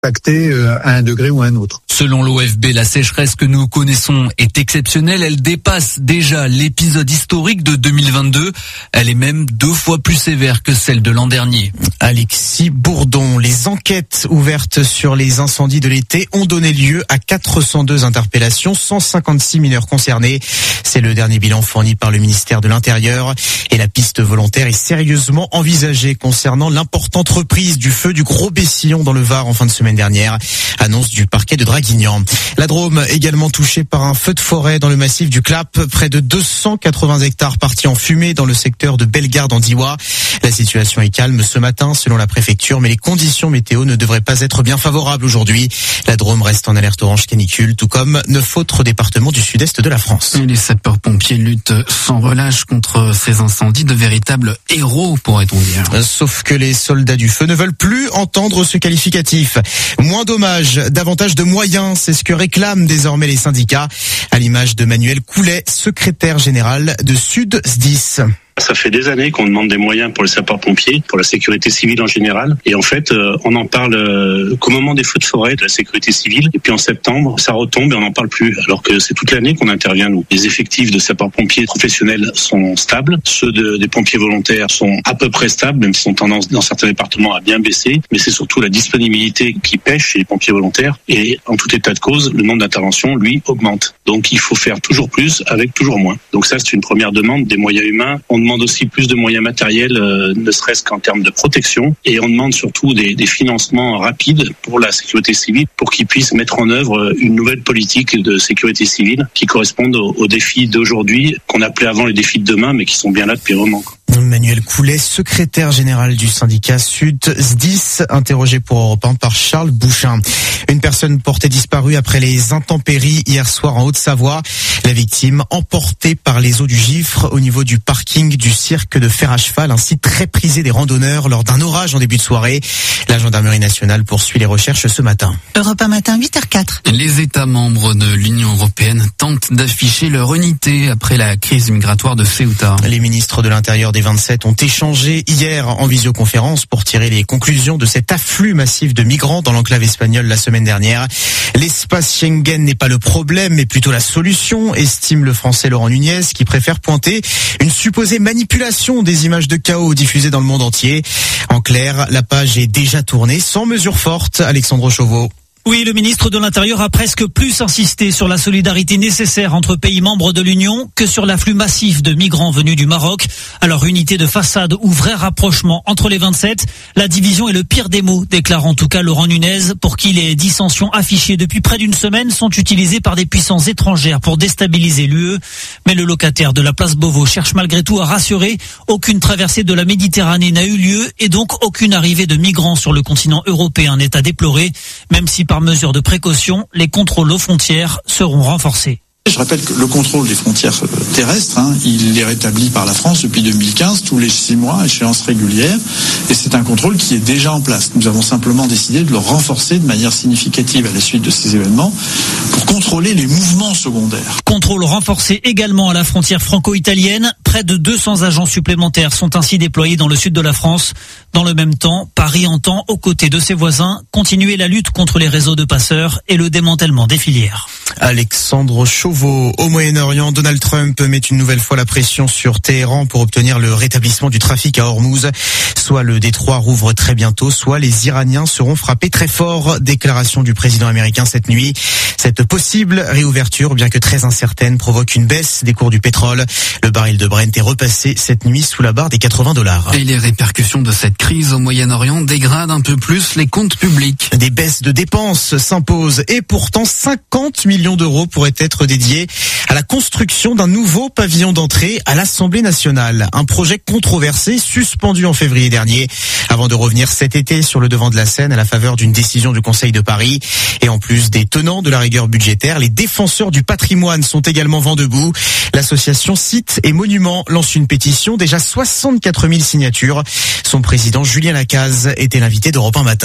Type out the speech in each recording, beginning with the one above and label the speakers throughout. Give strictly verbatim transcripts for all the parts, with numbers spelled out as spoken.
Speaker 1: impacté à un degré ou à un autre.
Speaker 2: Selon l'O F B, la sécheresse que nous connaissons est exceptionnelle. Elle dépasse déjà l'épisode historique de deux mille vingt-deux. Elle est même deux fois plus sévère que celle de l'an dernier.
Speaker 3: Alexis Bourdon, les enquêtes ouvertes sur les incendies de l'été ont donné lieu à quatre cent deux interpellations, cent cinquante-six mineurs concernés. C'est le dernier bilan fourni par le ministère de l'Intérieur. Et la piste volontaire est sérieusement envisagée concernant l'importante reprise du feu du Gros Bessillon dans le Var en fin de semaine dernière. Annonce du parquet de Draguignan. La Drôme également touchée par un feu de forêt dans le massif du Clap. Près de deux cent quatre-vingts hectares partis en fumée dans le secteur de Bellegarde en Diois. La situation est calme ce matin selon la préfecture, mais les conditions météo ne devraient pas être bien favorables aujourd'hui. La Drôme reste en alerte orange canicule, tout comme neuf autres départements du sud-est de la France.
Speaker 2: Et les sapeurs-pompiers luttent sans relâche contre ces incendies, de véritables héros, pourrait-on dire.
Speaker 3: Sauf que les soldats du feu ne veulent plus entendre ce qualificatif. Moins d'hommages, davantage de moyens, c'est ce que réclament désormais les syndicats, à l'image de Manuel Coulet, secrétaire général de Sud S D I S.
Speaker 4: Ça fait des années qu'on demande des moyens pour les sapeurs-pompiers, pour la sécurité civile en général. Et en fait, euh, on en parle euh, qu'au moment des feux de forêt, de la sécurité civile. Et puis en septembre, ça retombe et on n'en parle plus. Alors que c'est toute l'année qu'on intervient, nous. Les effectifs de sapeurs-pompiers professionnels sont stables. Ceux de, des pompiers volontaires sont à peu près stables, même s'ils ont tendance dans certains départements à bien baisser. Mais c'est surtout la disponibilité qui pêche chez les pompiers volontaires. Et en tout état de cause, le nombre d'interventions, lui, augmente. Donc il faut faire toujours plus avec toujours moins. Donc ça, c'est une première demande des moyens humains. On demande aussi plus de moyens matériels, euh, ne serait-ce qu'en termes de protection. Et on demande surtout des, des financements rapides pour la sécurité civile, pour qu'ils puissent mettre en œuvre une nouvelle politique de sécurité civile qui corresponde aux, aux défis d'aujourd'hui, qu'on appelait avant les défis de demain, mais qui sont bien là depuis un moment.
Speaker 3: Manuel Coulet, secrétaire général du syndicat Sud S D I S, interrogé pour Europe un par Charles Bouchin. Une personne portée disparue après les intempéries hier soir en Haute-Savoie. La victime emportée par les eaux du Gifre au niveau du parking du cirque de fer à cheval, un site très prisé des randonneurs lors d'un orage en début de soirée. La gendarmerie nationale poursuit les recherches ce matin.
Speaker 5: Europe un matin, huit heures quatre.
Speaker 2: Les États membres de l'Union européenne tentent d'afficher leur unité après la crise migratoire de Ceuta.
Speaker 3: Les ministres de l'Intérieur des vingt-sept ont échangé hier en visioconférence pour tirer les conclusions de cet afflux massif de migrants dans l'enclave espagnole la semaine dernière. L'espace Schengen n'est pas le problème, mais plutôt la solution, estime le français Laurent Nunez, qui préfère pointer une supposée manipulation des images de chaos diffusées dans le monde entier. En clair, la page est déjà tournée sans mesure forte. Alexandre Chauveau.
Speaker 6: Oui, le ministre de l'Intérieur a presque plus insisté sur la solidarité nécessaire entre pays membres de l'Union que sur l'afflux massif de migrants venus du Maroc. Alors, unité de façade ou vrai rapprochement entre les vingt-sept, la division est le pire des mots, déclare en tout cas Laurent Nunez, pour qui les dissensions affichées depuis près d'une semaine sont utilisées par des puissances étrangères pour déstabiliser l'U E. Mais le locataire de la place Beauvau cherche malgré tout à rassurer. Aucune traversée de la Méditerranée n'a eu lieu et donc aucune arrivée de migrants sur le continent européen n'est à déplorer, même si par mesure de précaution, les contrôles aux frontières seront renforcés.
Speaker 7: Je rappelle que le contrôle des frontières terrestres, hein, il est rétabli par la France depuis deux mille quinze, tous les six mois, à échéance régulière, et c'est un contrôle qui est déjà en place. Nous avons simplement décidé de le renforcer de manière significative à la suite de ces événements pour contrôler les mouvements secondaires.
Speaker 6: Contrôle renforcé également à la frontière franco-italienne. Près de deux cents agents supplémentaires sont ainsi déployés dans le sud de la France. Dans le même temps, Paris entend, aux côtés de ses voisins, continuer la lutte contre les réseaux de passeurs et le démantèlement des filières.
Speaker 3: Alexandre Chauveau. Au Moyen-Orient, Donald Trump met une nouvelle fois la pression sur Téhéran pour obtenir le rétablissement du trafic à Hormuz. Soit le détroit rouvre très bientôt, soit les Iraniens seront frappés très fort. Déclaration du président américain cette nuit. Cette possible réouverture, bien que très incertaine, provoque une baisse des cours du pétrole. Le baril de Brent est repassé cette nuit sous la barre des quatre-vingts dollars.
Speaker 2: Et les répercussions de cette crise au Moyen-Orient dégradent un peu plus les comptes publics.
Speaker 3: Des baisses de dépenses s'imposent et pourtant cinquante millions d'euros pourraient être dédiés à la construction d'un nouveau pavillon d'entrée à l'Assemblée nationale. Un projet controversé suspendu en février dernier avant de revenir cet été sur le devant de la scène à la faveur d'une décision du Conseil de Paris. Et en plus des tenants de la rigueur budgétaire, les défenseurs du patrimoine sont également vent debout. L'association Sites et Monuments lance une pétition, déjà soixante-quatre mille signatures. Son président Julien Lacaze était l'invité d'Europe un matin.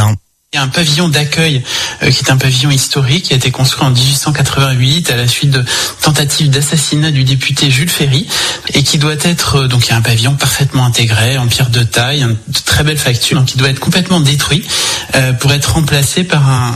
Speaker 8: Il y a un pavillon d'accueil euh, qui est un pavillon historique qui a été construit en dix-huit cent quatre-vingt-huit à la suite de tentatives d'assassinat du député Jules Ferry et qui doit être, euh, donc il y a un pavillon parfaitement intégré en pierre de taille, de très belle facture, donc qui doit être complètement détruit euh, pour être remplacé par un